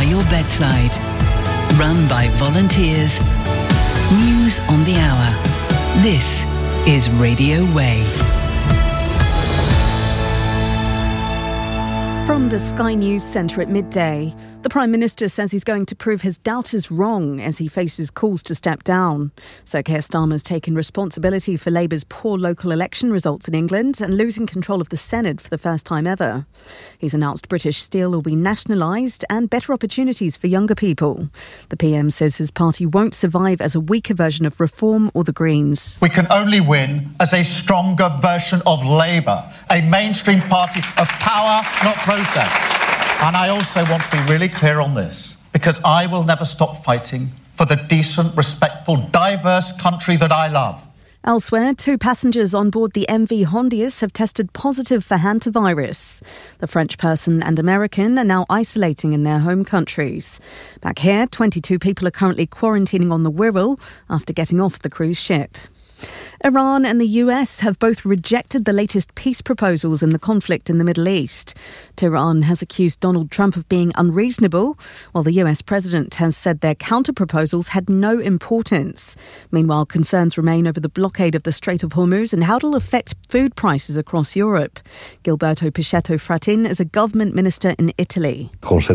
your bedside. Run by volunteers. News on the hour. This is Radio Way. From the Sky News Centre at midday, the Prime Minister says he's going to prove his doubters wrong as he faces calls to step down. Sir Keir Starmer's taken responsibility for Labour's poor local election results in England and losing control of the Senedd for the first time ever. He's announced British Steel will be nationalised and better opportunities for younger people. The PM says his party won't survive as a weaker version of Reform or the Greens. We can only win as a stronger version of Labour, a mainstream party of power, not protest. And I also want to be really clear on this, because I will never stop fighting for the decent, respectful, diverse country that I love. Elsewhere, 2 passengers on board the MV Hondius have tested positive for hantavirus. The French person and American are now isolating in their home countries. Back here, 22 people are currently quarantining on the Wirral after getting off the cruise ship. Iran and the US have both rejected the latest peace proposals in the conflict in the Middle East. Tehran has accused Donald Trump of being unreasonable, while the US president has said their counter-proposals had no importance. Meanwhile, concerns remain over the blockade of the Strait of Hormuz and how it will affect food prices across Europe. Gilberto Pichetto Fratin is a government minister in Italy.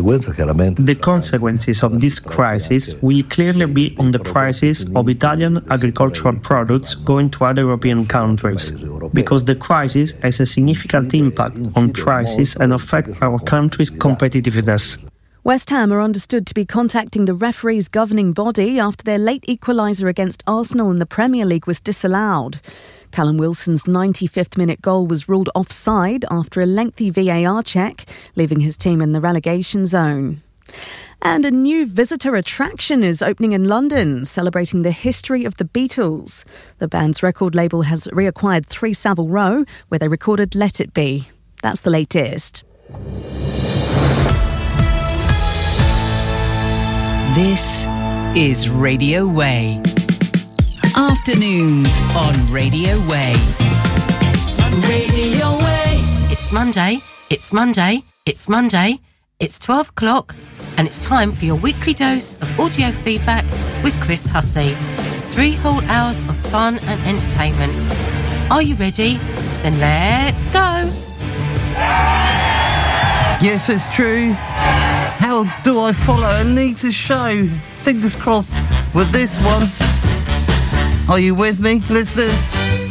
The consequences of this crisis will clearly be on the prices of Italian agricultural products going to other European countries, because the crisis has a significant impact on prices and affects our country's competitiveness. West Ham are understood to be contacting the referees' governing body after their late equaliser against Arsenal in the Premier League was disallowed. Callum Wilson's 95th minute goal was ruled offside after a lengthy VAR check, leaving his team in the relegation zone. And a new visitor attraction is opening in London, celebrating the history of the Beatles. The band's record label has reacquired 3 Savile Row, where they recorded Let It Be. That's the latest. This is Radio Way. Afternoons on Radio Way. Radio Way. It's Monday. It's Monday. It's Monday. It's 12 o'clock. And it's time for your weekly dose of audio feedback with Chris Hussey. 3 whole hours of fun and entertainment. Are you ready? Then let's go. Yes, it's true. How do I follow Anita's show? Fingers crossed with this one. Are you with me, listeners?